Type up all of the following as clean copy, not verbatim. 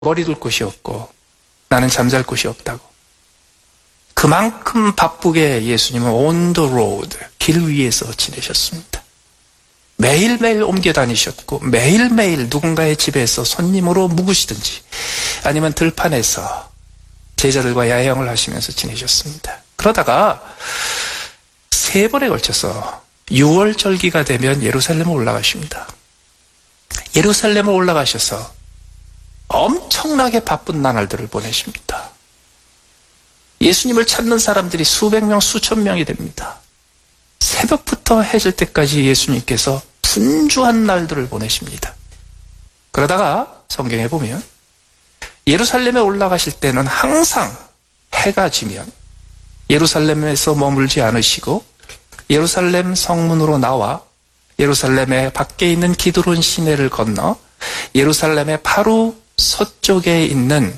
머리 둘 곳이 없고 나는 잠잘 곳이 없다고. 그만큼 바쁘게 예수님은 on the road, 길 위에서 지내셨습니다. 매일매일 옮겨 다니셨고 매일매일 누군가의 집에서 손님으로 묵으시든지 아니면 들판에서 제자들과 야영을 하시면서 지내셨습니다. 그러다가 3번에 걸쳐서 6월 절기가 되면 예루살렘에 올라가십니다. 예루살렘에 올라가셔서 엄청나게 바쁜 나날들을 보내십니다. 예수님을 찾는 사람들이 수백 명, 수천 명이 됩니다. 새벽부터 해질 때까지 예수님께서 분주한 날들을 보내십니다. 그러다가 성경에 보면 예루살렘에 올라가실 때는 항상 해가 지면 예루살렘에서 머물지 않으시고 예루살렘 성문으로 나와 예루살렘의 밖에 있는 기드론 시내를 건너 예루살렘의 바로 서쪽에 있는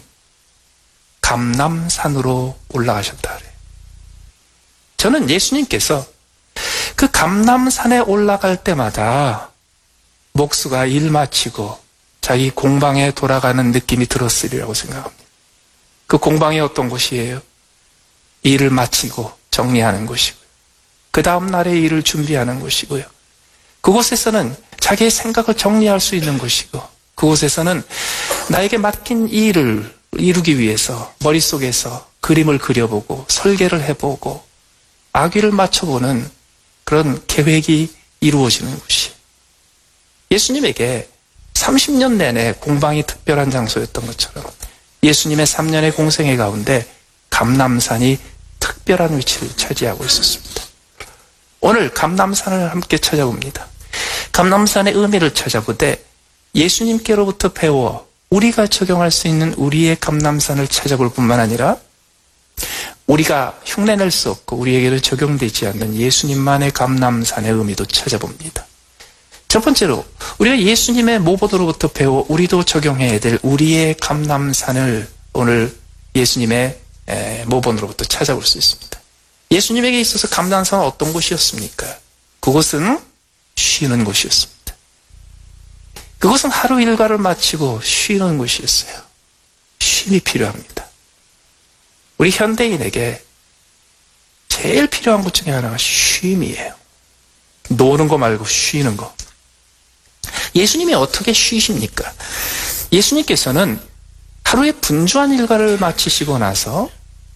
감람산으로 올라가셨다 그래요. 저는 예수님께서 그 감람산에 올라갈 때마다 목수가 일 마치고 자기 공방에 돌아가는 느낌이 들었으리라고 생각합니다. 그 공방이 어떤 곳이에요? 일을 마치고 정리하는 곳이고요. 그 다음 날의 일을 준비하는 곳이고요. 그곳에서는 자기의 생각을 정리할 수 있는 곳이고 그곳에서는 나에게 맡긴 일을 이루기 위해서 머릿속에서 그림을 그려보고 설계를 해보고 악위를 맞춰보는 그런 계획이 이루어지는 곳이에요. 예수님에게 30년 내내 공방이 특별한 장소였던 것처럼 예수님의 3년의 공생애 가운데 감람산이 특별한 위치를 차지하고 있었습니다. 오늘 감람산을 함께 찾아봅니다. 감람산의 의미를 찾아보되 예수님께로부터 배워 우리가 적용할 수 있는 우리의 감람산을 찾아볼 뿐만 아니라 우리가 흉내낼 수 없고 우리에게는 적용되지 않는 예수님만의 감람산의 의미도 찾아봅니다. 첫 번째로 우리가 예수님의 모본으로부터 배워 우리도 적용해야 될 우리의 감람산을 오늘 예수님의 모본으로부터 찾아볼 수 있습니다. 예수님에게 있어서 감람산은 어떤 곳이었습니까? 그곳은 쉬는 곳이었습니다. 그것은 하루 일과를 마치고 쉬는 곳이었어요. 쉼이 필요합니다. 우리 현대인에게 제일 필요한 것 중에 하나가 쉼이에요. 노는 거 말고 쉬는 거. 예수님이 어떻게 쉬십니까? 예수님께서는 하루의 분주한 일과를 마치시고 나서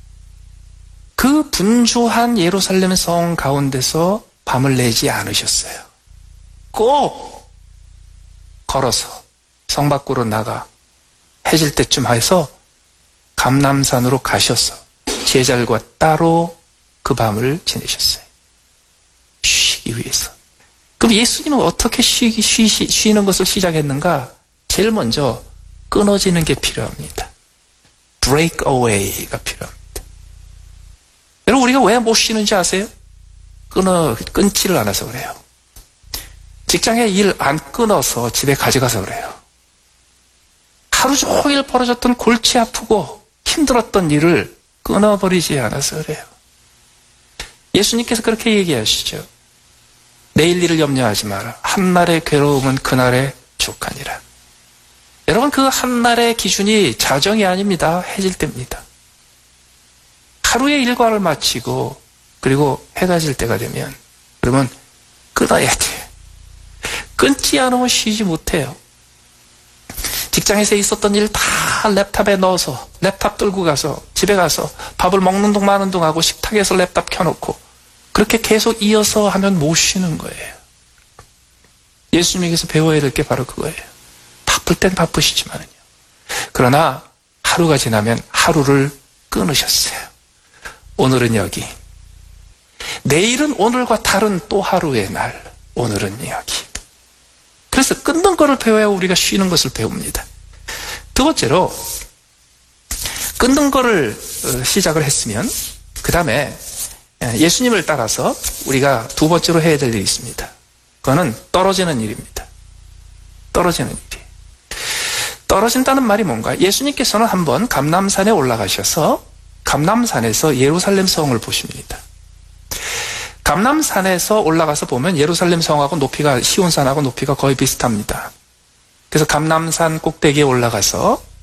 그 분주한 예루살렘 성 가운데서 밤을 내지 않으셨어요. 꼭 걸어서 성 밖으로 나가 해질 때쯤 해서 감람산으로 가셔서 제자들과 따로 그 밤을 지내셨어요. 쉬기 위해서. 그럼 예수님은 어떻게 쉬는 것을 시작했는가? 제일 먼저 끊어지는 게 필요합니다. break away가 필요합니다. 여러분 우리가 왜 못 쉬는지 아세요? 끊지를 않아서 그래요. 직장에 일 안 끊어서 집에 가져가서 그래요. 하루 종일 벌어졌던 골치 아프고 힘들었던 일을 끊어버리지 않아서 그래요. 예수님께서 그렇게 얘기하시죠. 내일 일을 염려하지 마라. 한날의 괴로움은 그날의 족하니라. 여러분 그 한날의 기준이 자정이 아닙니다. 해질 때입니다. 하루의 일과를 마치고 그리고 해가 질 때가 되면 그러면 끊어야 돼. 끊지 않으면 쉬지 못해요. 직장에서 있었던 일 다 랩탑에 넣어서 랩탑 들고 가서 집에 가서 밥을 먹는 동 마는 동 하고 식탁에서 랩탑 켜놓고 그렇게 계속 이어서 하면 못 쉬는 거예요. 예수님에게서 배워야 될 게 바로 그거예요. 바쁠 땐 바쁘시지만요. 그러나 하루가 지나면 하루를 끊으셨어요. 오늘은 여기. 내일은 오늘과 다른 또 하루의 날. 오늘은 여기. 그래서 끊는 것을 배워야 우리가 쉬는 것을 배웁니다. 두 번째로 끊는 것을 시작을 했으면 그 다음에 예수님을 따라서 우리가 두 번째로 해야 될 일이 있습니다. 그거는 떨어지는 일입니다. 떨어지는 일이. 떨어진다는 말이 뭔가? 예수님께서는 한번 감람산에 올라가셔서 감람산에서 예루살렘 성을 보십니다. 감람산에서 올라가서 보면 예루살렘 성하고 높이가 시온산하고 높이가 거의 비슷합니다. 그래서 감람산 꼭대기에 올라가서